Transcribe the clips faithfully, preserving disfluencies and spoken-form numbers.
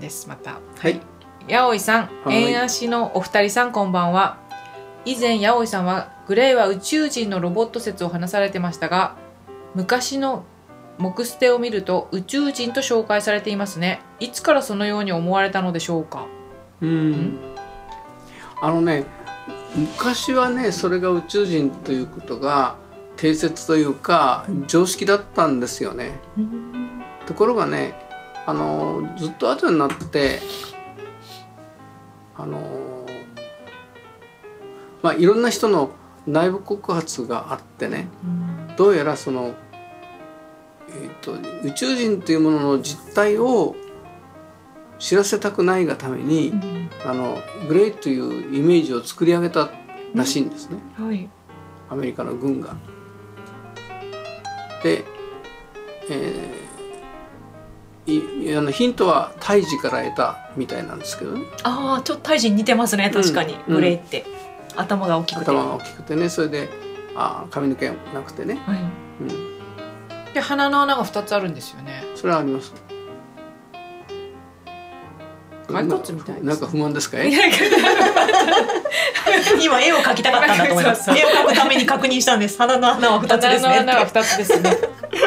です。またははいい、やおいさん、 はい円足のお二人さん、こんばんは。以前やおいさんはグレイは宇宙人のロボット説を話されてましたが、昔の木捨てを見ると宇宙人と紹介されていますね。いつからそのように思われたのでしょうか。 うんあのね、昔はねそれが宇宙人ということが定説というか常識だったんですよね。ところがね、あのずっと後になってあのまあいろんな人の内部告発があってね、どうやらその、えーと、宇宙人というものの実態を知らせたくないがために、うん、あのグレイというイメージを作り上げたらしいんですね、 うん、はい、 アメリカの軍が。で、えー、いあのヒントは胎児から得たみたいなんですけどね。 ああ、ちょっと胎児に似てますね、確かに、うん、グレイって、うん、頭が大きくて頭が大きくてね、それであ髪の毛なくてね、はい、うん、 で鼻の穴がふたつあるんですよね。 それはあります。 骸骨みたいです。 なんか不満ですか？ 今絵を描きたかったんだと思います。絵を描くために確認したんです。鼻の穴はふたつですね。 鼻の穴はふたつですね。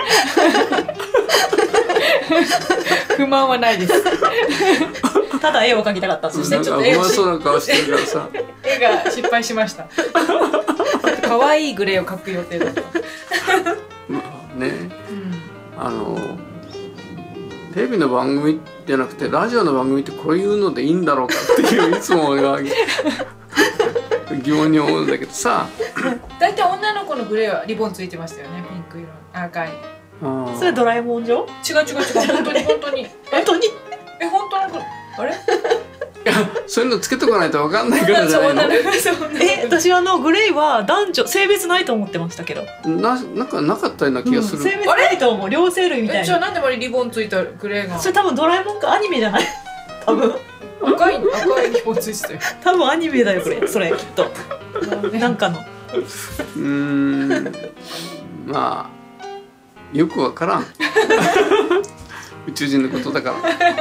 不満はないです。 ただ絵を描きたかったんですね。 ちょっと不満そうな顔してるからさ。 絵が失敗しました。可愛いグレーを描く予定だった。 まあね、うん、あのテレビの番組じゃなくてラジオの番組ってこういうのでいいんだろうかっていういつも俺は疑問に思うんだけどさ。 だいたい女の子のグレーはリボンついてましたよね、ピンク色赤い。 あ、それドラえもん上？ 違う違う違う、本当に本当に本当にえ本当のあれ？ いや、そういうのつけとかないと分かんないからじゃないの？ え、私あのグレイは男女性別ないと思ってましたけど。 な、なんかなかったような気がする。 うん、性別ないと思う。両生類みたいな。 じゃあなんでまでリボンついたグレーが？ それ多分ドラえもんかアニメじゃない？多分。 赤い赤いリボンついてたよ。 多分アニメだよこれ。それきっと。なんかの。 うーん。まあよくわからん。宇宙人のことだから。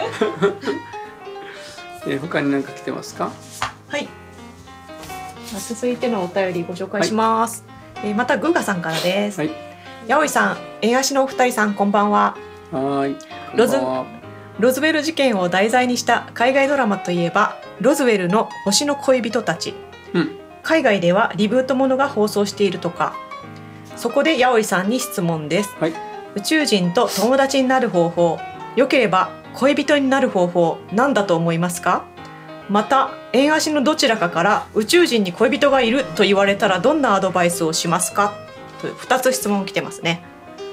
えー、他に何か来てますか？ はい。続いてのお便りご紹介します。はい、えー、またグーガさんからです。はい、やおいさん、円足のお二人さん、こんばんは。 はい。 ロズロズウェル事件を題材にした海外ドラマといえばロズウェルの星の恋人たち、うん、海外ではリブートものが放送しているとか。そこでやおいさんに質問です。はい、宇宙人と友達になる方法、よければ恋人になる方法、何だと思いますか？また円足のどちらかから宇宙人に恋人がいると言われたらどんなアドバイスをしますか？というふたつ質問来てますね。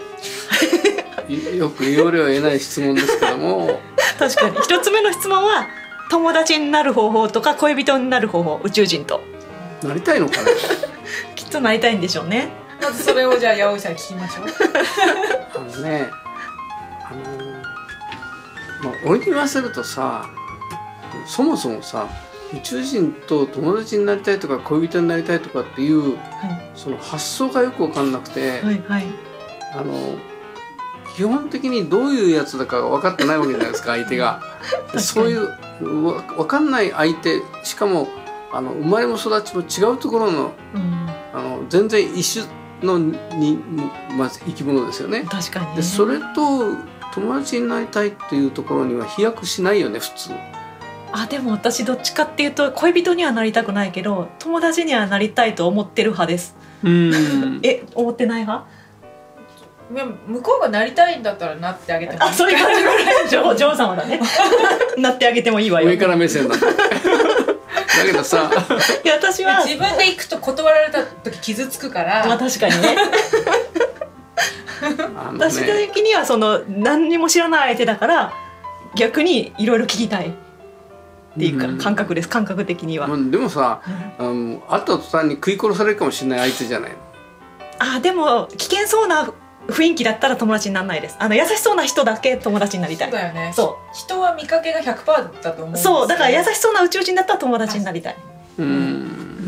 よく言われは得ない質問ですけども確かにひとつめの質問は友達になる方法とか恋人になる方法、宇宙人となりたいのかなきっとなりたいんでしょうね。 まずそれをじゃあやおいさんに聞きましょう。 あのね、あのまあ、俺に言わせるとさ、そもそもさ宇宙人と友達になりたいとか恋人になりたいとかっていう、はい、その発想がよく分かんなくて、はいはい、あの基本的にどういうやつだか分かってないわけじゃないですか相手が。そういう分かんない相手、しかもあの生まれも育ちも違うところの、うん、あの全然一種のに、まず生き物ですよね。 確かにね。 でそれと友達になりたいっていうところには飛躍しないよね普通。 あ、でも私どっちかっていうと恋人にはなりたくないけど友達にはなりたいと思ってる派です。うんえ、思ってない派？ 向こうがなりたいんだったらなってあげてもいい。 あ、そういう感じぐらい。ジョー様だね。なってあげてもいいわよ。 上から目線だ。だけどさ、 いや私は自分で行くと断られた時傷つくから。 まあ確かにね。私的にはその何にも知らない相手だから逆にいろいろ聞きたいっていうか、うん、感覚です。感覚的には。 でもさ、うん、会った途端に食い殺されるかもしれない相手じゃないの。 あ、でも危険そうな雰囲気だったら友達にならないです。あの優しそうな人だけ友達になりたい。 そうだよね。 そう。 人は見かけが ひゃくパーセント だと思うんですよ。 そう、だから優しそうな宇宙人だったら友達になりたい。 うん。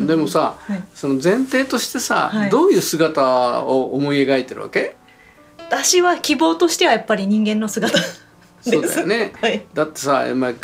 でもさ、はい、その前提としてさ、はい、どういう姿を思い描いてるわけ？ 私は希望としてはやっぱり人間の姿です。 そうだよね。はい、だってさ、まあ